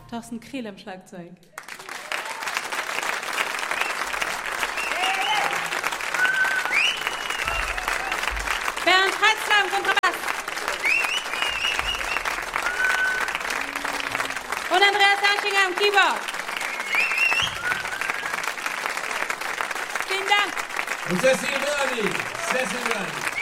Thorsten Krehl am Schlagzeug. Bernd Heitzler am Kontrabass. Und Andreas Anschinger am Keyboard. Vielen Dank. Und Cecil Murray.